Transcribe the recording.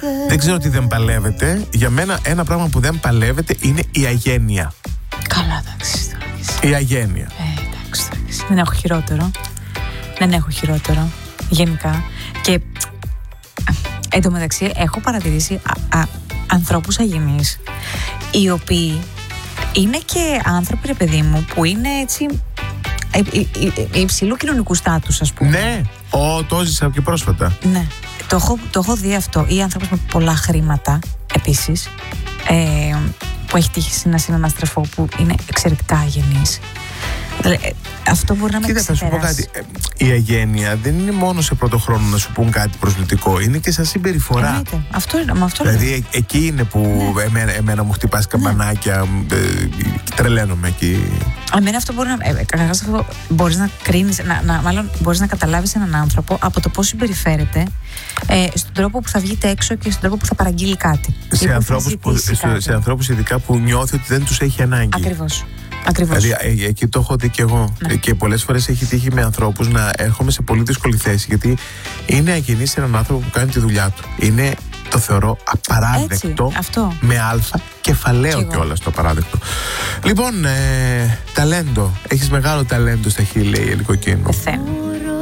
Δεν ξέρω τι δεν παλεύετε. Για μένα ένα πράγμα που δεν παλεύετε είναι η αγένεια. Καλά, εντάξει. Η αγένεια. Εντάξει. Δεν έχω χειρότερο. Δεν έχω χειρότερο. Γενικά. Και εν τω μεταξύ έχω παρατηρήσει ανθρώπους αγενείς, οι οποίοι είναι και άνθρωποι, ρε παιδί μου, που είναι έτσι υψηλού κοινωνικού στάτους, ας πούμε. Ναι, το έζησα και πρόσφατα. Ναι, το έχω δει αυτό. Ή άνθρωπος με πολλά χρήματα επίσης, που έχει τύχει να συναναστρεφώ, που είναι εξαιρετικά αγενείς. Αυτό μπορεί να με ξεπεράσει. Θα σου πω κάτι. Η αγένεια δεν είναι μόνο σε πρώτο χρόνο να σου πούν κάτι προσβλητικό, είναι και σαν συμπεριφορά. Εννοείται. Αυτό είναι. Δηλαδή εκεί είναι που εμένα μου χτυπάς καμπανάκια, τρελαίνομαι εκεί. Εμένα αυτό μπορεί να. Μπορείς να κρίνεις, μάλλον μπορείς να καταλάβεις έναν άνθρωπο από το πώς συμπεριφέρεται, στον τρόπο που θα βγείτε έξω και στον τρόπο που θα παραγγείλει κάτι. Σε ανθρώπους ειδικά που νιώθει ότι δεν τους έχει ανάγκη. Ακριβώς. Δηλαδή εκεί το έχω δει και εγώ. Ναι. Και πολλές φορές έχει τύχει με ανθρώπους να έρχομαι σε πολύ δύσκολη θέση, γιατί είναι αγενής σε έναν άνθρωπο που κάνει τη δουλειά του. Το θεωρώ απαράδεκτο. Έτσι, με αλφα κεφαλαίο κιόλας το απαράδεκτο. Λοιπόν, ταλέντο. Έχεις μεγάλο ταλέντο στα χείλη, Ελικοκίνου. Θέλω.